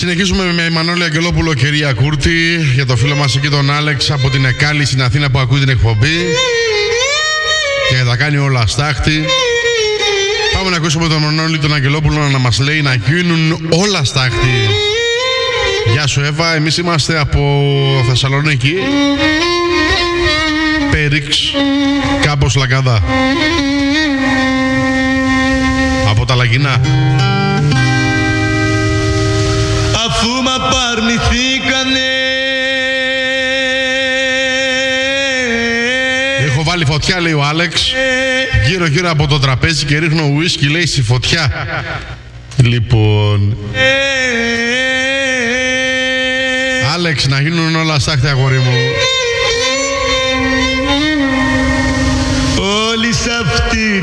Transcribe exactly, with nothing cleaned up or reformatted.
Συνεχίζουμε με Μανώλη Αγγελόπουλο και Ρία Κούρτη για το φίλο μας εκεί τον Άλεξ από την Εκάλη στην Αθήνα που ακούει την εκπομπή και θα κάνει όλα στάχτη. Πάμε να ακούσουμε τον Μανώλη τον Αγγελόπουλο να μας λέει να γίνουν όλα στάχτη. Γεια σου Εύα, εμείς είμαστε από Θεσσαλονίκη, Πέριξ, κάπως Λαγκαδά, από τα Λαγινά. Αφού μ' απαρνηθήκανε, έχω βάλει φωτιά, λέει ο Άλεξ, γύρω γύρω από το τραπέζι και ρίχνω ουίσκι, λέει, στη φωτιά. Λοιπόν, Άλεξ, να γίνουν όλα στάχτη, αγόρι μου. όλοι σ' αυτή